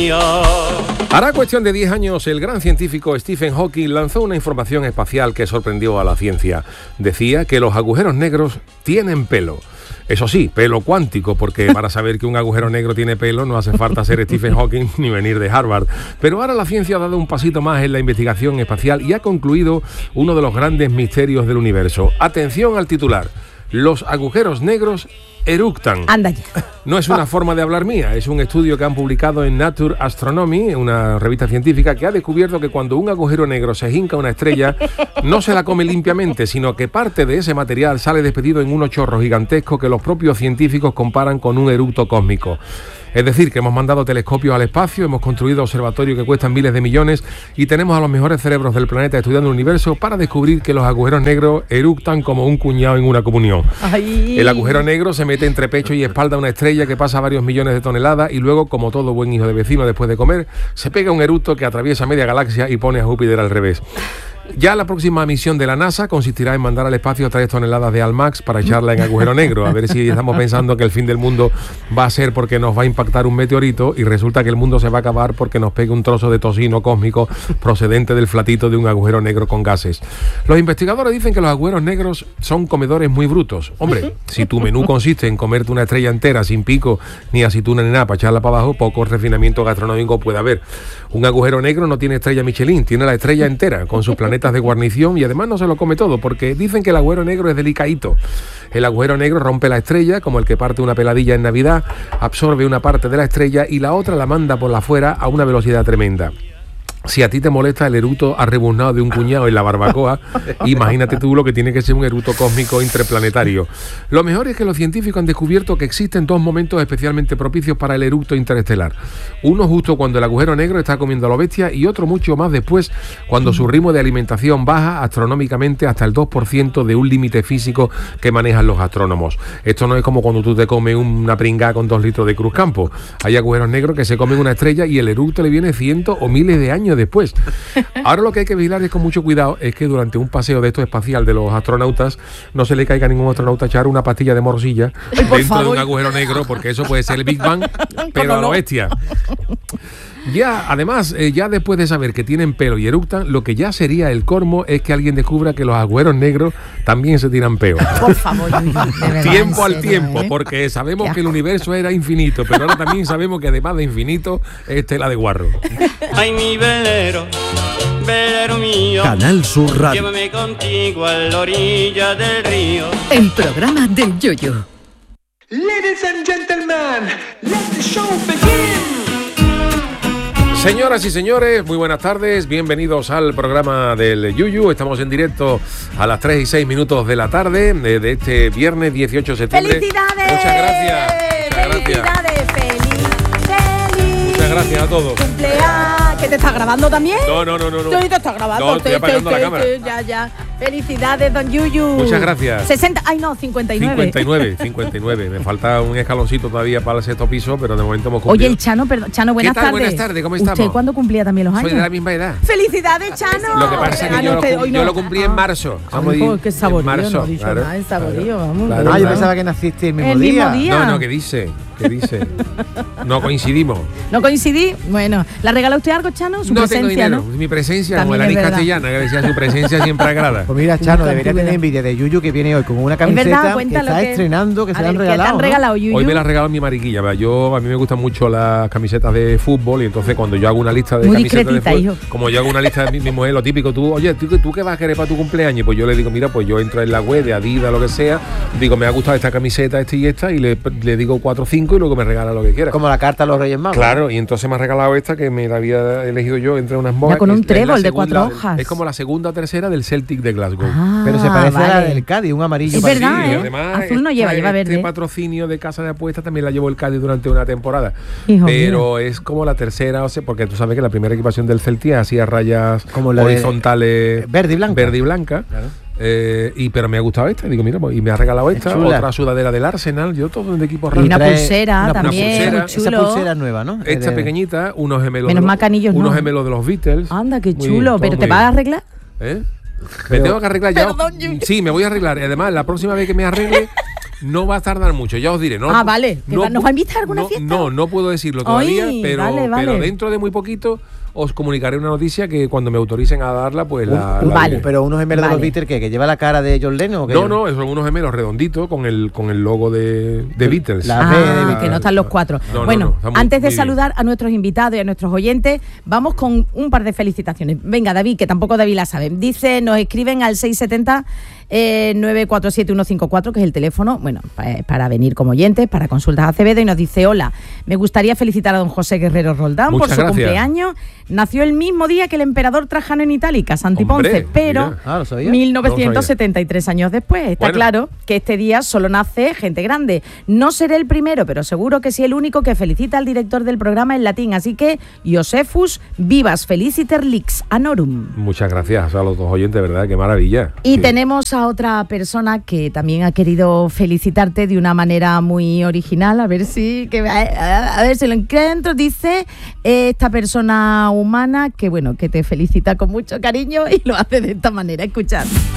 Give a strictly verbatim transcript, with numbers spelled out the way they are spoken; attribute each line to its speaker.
Speaker 1: mío.
Speaker 2: Hará cuestión de diez años, el gran científico Stephen Hawking lanzó una información espacial que sorprendió a la ciencia. Decía que los agujeros negros tienen pelo. Eso sí, pelo cuántico, porque para saber que un agujero negro tiene pelo no hace falta ser Stephen Hawking ni venir de Harvard. Pero ahora la ciencia ha dado un pasito más en la investigación espacial y ha concluido uno de los grandes misterios del universo. Atención al titular: los agujeros negros eructan.
Speaker 3: Anda ya.
Speaker 2: No es una forma de hablar mía, es un estudio que han publicado en Nature Astronomy, una revista científica, que ha descubierto que cuando un agujero negro se hinca una estrella, no se la come limpiamente, sino que parte de ese material sale despedido en unos chorros gigantescos que los propios científicos comparan con un eructo cósmico. Es decir, que hemos mandado telescopios al espacio, hemos construido observatorios que cuestan miles de millones y tenemos a los mejores cerebros del planeta estudiando el universo para descubrir que los agujeros negros eructan como un cuñado en una comunión.
Speaker 3: Ay.
Speaker 2: El agujero negro se mete entre pecho y espalda a una estrella que pasa varios millones de toneladas y luego, como todo buen hijo de vecino después de comer, se pega un eructo que atraviesa media galaxia y pone a Júpiter al revés. Ya la próxima misión de la NASA consistirá en mandar al espacio tres toneladas de Almax para echarla en agujero negro. A ver si estamos pensando que el fin del mundo va a ser porque nos va a impactar un meteorito y resulta que el mundo se va a acabar porque nos pegue un trozo de tocino cósmico procedente del flatito de un agujero negro con gases. Los investigadores dicen que los agujeros negros son comedores muy brutos. Hombre, si tu menú consiste en comerte una estrella entera sin pico, ni aceituna ni nada para echarla para abajo, poco refinamiento gastronómico puede haber. Un agujero negro no tiene estrella Michelin, tiene la estrella entera con sus planetas de guarnición y además no se lo come todo porque dicen que el agujero negro es delicadito. El agujero negro rompe la estrella como el que parte una peladilla en Navidad, absorbe una parte de la estrella y la otra la manda por la afuera a una velocidad tremenda. Si a ti te molesta el eructo arrebuznado de un cuñado en la barbacoa, imagínate tú lo que tiene que ser un eructo cósmico interplanetario. Lo mejor es que los científicos han descubierto que existen dos momentos especialmente propicios para el eructo interestelar. Uno justo cuando el agujero negro está comiendo a lo bestia y otro mucho más después, cuando su ritmo de alimentación baja astronómicamente hasta el dos por ciento de un límite físico que manejan los astrónomos. Esto no es como cuando tú te comes una pringá con dos litros de Cruzcampo. Hay agujeros negros que se comen una estrella y el eructo le viene cientos o miles de años después. Ahora lo que hay que vigilar es con mucho cuidado es que durante un paseo de esto espacial de los astronautas no se le caiga a ningún astronauta a echar una pastilla de morcilla
Speaker 3: Ay, por
Speaker 2: dentro
Speaker 3: favor.
Speaker 2: de un agujero negro, porque eso puede ser el Big Bang, pero a lo bestia. Ya, además, eh, ya después de saber que tienen pelo y eructan, lo que ya sería el colmo es que alguien descubra que los agujeros negros también se tiran peo.
Speaker 3: Por favor, Yuyu, de verdad,
Speaker 2: Tiempo
Speaker 3: en
Speaker 2: al
Speaker 3: serio,
Speaker 2: tiempo,
Speaker 3: ¿eh?
Speaker 2: porque sabemos
Speaker 3: Qué
Speaker 2: que el universo era infinito, pero ahora también sabemos que además de infinito es tela de guarro.
Speaker 1: Ay, mi velero, velero mío.
Speaker 4: Canal Sur Radio.
Speaker 1: Llévame contigo a la orilla del río.
Speaker 5: El programa del Yoyo.
Speaker 6: Ladies and gentlemen, let the show begin.
Speaker 2: Señoras y señores, muy buenas tardes, bienvenidos al programa del Yuyu. Estamos en directo a las tres y seis minutos de la tarde de, de este viernes dieciocho de septiembre.
Speaker 3: ¡Felicidades!
Speaker 2: Muchas gracias. Muchas gracias.
Speaker 3: ¡Felicidades! ¡Feliz! ¡Feliz!
Speaker 2: Muchas gracias a todos.
Speaker 3: ¡Cumpleaños! ¿Que te está grabando también?
Speaker 2: No, no, no, no. no.
Speaker 3: Sí, te está grabando.
Speaker 2: No, estoy
Speaker 3: Te-
Speaker 2: apagando
Speaker 3: te-
Speaker 2: la
Speaker 3: te-
Speaker 2: cámara.
Speaker 3: te- Ya, ya. Felicidades, don Yuyu.
Speaker 2: Muchas gracias.
Speaker 3: sesenta, ay no, cincuenta y nueve.
Speaker 2: cincuenta y nueve, cincuenta y nueve. Me falta un escaloncito todavía para el sexto piso, pero de momento hemos
Speaker 3: Oye,
Speaker 2: cumplido.
Speaker 3: el Chano, perdón. Chano, buenas
Speaker 2: tal?
Speaker 3: tardes.
Speaker 2: Buenas tardes, ¿cómo estamos?
Speaker 3: ¿Usted cuándo cumplía también los años?
Speaker 2: Soy de la misma edad.
Speaker 3: ¡Felicidades, Chano!
Speaker 2: Lo que pasa es
Speaker 3: Ah,
Speaker 2: que yo,
Speaker 3: no,
Speaker 2: lo,
Speaker 3: usted
Speaker 2: cum-
Speaker 3: hoy
Speaker 2: yo
Speaker 3: no.
Speaker 2: lo cumplí
Speaker 3: Ah.
Speaker 2: en marzo. Vamos a ir
Speaker 3: Ay, qué saborío,
Speaker 2: en marzo.
Speaker 3: no ha dicho
Speaker 2: claro,
Speaker 3: nada, el saborío,
Speaker 2: claro,
Speaker 3: vamos.
Speaker 2: claro,
Speaker 4: Ah, yo
Speaker 2: claro.
Speaker 4: pensaba que naciste el mismo
Speaker 3: El mismo
Speaker 4: día.
Speaker 3: día.
Speaker 2: No, no, ¿qué dice? ¿Qué dice? No coincidimos.
Speaker 3: ¿No coincidí? Bueno, ¿la regala usted algo, Chano? Su
Speaker 2: No tengo
Speaker 3: presencia,
Speaker 2: dinero.
Speaker 3: ¿no?
Speaker 2: Mi presencia, como
Speaker 3: También
Speaker 2: la
Speaker 3: es
Speaker 2: Liz
Speaker 3: verdad.
Speaker 2: Castellana, que decía su presencia siempre agrada.
Speaker 4: Pues mira, Chano,
Speaker 3: Nunca
Speaker 4: debería
Speaker 3: tuve.
Speaker 4: tener envidia de Yuyu que viene hoy con una camiseta
Speaker 3: verdad,
Speaker 4: que
Speaker 3: cuéntalo
Speaker 4: está
Speaker 3: que-
Speaker 4: estrenando, que
Speaker 3: A
Speaker 4: se le han
Speaker 3: ver, ¿qué te
Speaker 4: regalado.
Speaker 3: han
Speaker 4: ¿no?
Speaker 3: regalado, Yuyu?
Speaker 2: Hoy me la ha regalado mi mariquilla. ¿verdad? Yo, a mí me gustan mucho las camisetas de fútbol y entonces cuando yo hago una lista de
Speaker 3: Muy
Speaker 2: camisetas de
Speaker 3: discretita,
Speaker 2: fútbol,
Speaker 3: hijo.
Speaker 2: como yo hago una lista de mi, mi mujer, lo típico, tú, oye, ¿tú, ¿tú qué vas a querer para tu cumpleaños? Y pues yo le digo, mira, pues yo entro en la web de Adidas, lo que sea, digo, me ha gustado esta camiseta, esta y esta, y le, le digo cuatro o cinco y luego me regala lo que quiera.
Speaker 4: Como la carta a los Reyes Magos.
Speaker 2: Claro, y entonces me ha regalado esta que me la había elegido yo entre unas modas.
Speaker 3: Ya con
Speaker 2: que
Speaker 3: un
Speaker 2: es- es la
Speaker 3: trébol de
Speaker 2: segunda-
Speaker 3: cuatro hojas.
Speaker 2: Es como la segunda o tercera del Celtic de Glasgow.
Speaker 3: Ah,
Speaker 4: Pero se parece a la
Speaker 3: vale.
Speaker 4: del Cádiz, un amarillo
Speaker 3: Es
Speaker 4: para
Speaker 3: verdad,
Speaker 4: ti,
Speaker 2: y
Speaker 3: ¿eh?
Speaker 2: además
Speaker 3: Azul no
Speaker 2: esta-
Speaker 3: lleva, lleva
Speaker 2: este
Speaker 3: verde.
Speaker 2: patrocinio de casa de apuestas también la llevó el Cádiz durante una temporada.
Speaker 3: Hijo
Speaker 2: pero es como la tercera, o sea, porque tú sabes que la primera equipación del Celtic hacía rayas
Speaker 4: Como la de-
Speaker 2: horizontales
Speaker 4: verde y blanca.
Speaker 2: Verde y blanca.
Speaker 4: Claro.
Speaker 2: Eh, y pero me ha gustado esta, digo, mira, pues, y me ha regalado esta,
Speaker 4: chula.
Speaker 2: otra sudadera del Arsenal, yo todo de equipos
Speaker 3: Y
Speaker 2: raros.
Speaker 3: una
Speaker 4: trae
Speaker 3: pulsera
Speaker 4: una
Speaker 3: también,
Speaker 2: pulsera.
Speaker 3: muy
Speaker 4: Esa
Speaker 3: chulo.
Speaker 4: pulsera nueva, ¿no?
Speaker 2: Esta
Speaker 4: De-
Speaker 2: pequeñita, unos gemelos.
Speaker 3: Menos
Speaker 2: de los-
Speaker 3: mal que anillos
Speaker 2: unos
Speaker 3: no.
Speaker 2: gemelos de los Beatles.
Speaker 3: Anda, qué
Speaker 2: Muy
Speaker 3: chulo.
Speaker 2: bien, todo
Speaker 3: ¿Pero
Speaker 2: muy
Speaker 3: te vas a
Speaker 2: bien.
Speaker 3: arreglar?
Speaker 2: ¿Eh? Me tengo que arreglar ya.
Speaker 3: Perdón, Yuyu.
Speaker 2: Sí, me voy a arreglar. Además, la próxima vez que me arregle, No va a tardar mucho, ya os diré. No,
Speaker 3: Ah, vale. ¿Que va- nos va a invitar a alguna
Speaker 2: no,
Speaker 3: fiesta?
Speaker 2: No, no puedo decirlo todavía,
Speaker 3: Ay,
Speaker 2: pero,
Speaker 3: vale, vale.
Speaker 2: pero dentro de muy poquito os comunicaré una noticia que cuando me autoricen a darla, pues la,
Speaker 4: Un-
Speaker 2: la
Speaker 3: vale.
Speaker 2: diré.
Speaker 4: Pero unos gemelos de
Speaker 3: Vale.
Speaker 4: los Beatles que, que lleva la cara de John Lennon. ¿o qué?
Speaker 2: No, no, son unos gemelos redonditos con el, con el logo de, de Beatles.
Speaker 4: La-
Speaker 3: Ah,
Speaker 4: B de Beatles.
Speaker 3: que no están los cuatro.
Speaker 2: No, no,
Speaker 3: bueno,
Speaker 2: no, estamos
Speaker 3: antes de
Speaker 2: muy bien.
Speaker 3: saludar a nuestros invitados y a nuestros oyentes, vamos con un par de felicitaciones. Venga, David, que tampoco David la sabe. Dice, nos escriben al seis siete cero, eh, nueve cuatro siete uno cinco cuatro, que es el teléfono, bueno, pa- para venir como oyentes, para consultas Acevedo, y nos dice, hola, me gustaría felicitar a don José Guerrero Roldán
Speaker 2: Muchas
Speaker 3: por su
Speaker 2: gracias.
Speaker 3: cumpleaños. Nació el mismo día que el emperador Trajano en Itálica, Santi
Speaker 2: Hombre,
Speaker 3: Ponce, pero
Speaker 2: mira.
Speaker 4: Ah, ¿lo sabía?
Speaker 3: mil novecientos setenta y tres años después. Está
Speaker 2: Bueno.
Speaker 3: claro que este día solo nace gente grande. No seré el primero, pero seguro que sí el único que felicita al director del programa en latín. Así que, Iosefus, vivas feliciter lix anorum.
Speaker 2: Muchas gracias a los dos oyentes, ¿verdad? Qué maravilla.
Speaker 3: Y
Speaker 2: Sí.
Speaker 3: tenemos a otra persona que también ha querido felicitarte de una manera muy original. A ver si que, a, a ver si lo encuentro. Dice eh, esta persona humana que bueno que te felicita con mucho cariño y lo hace de esta manera. Escuchad.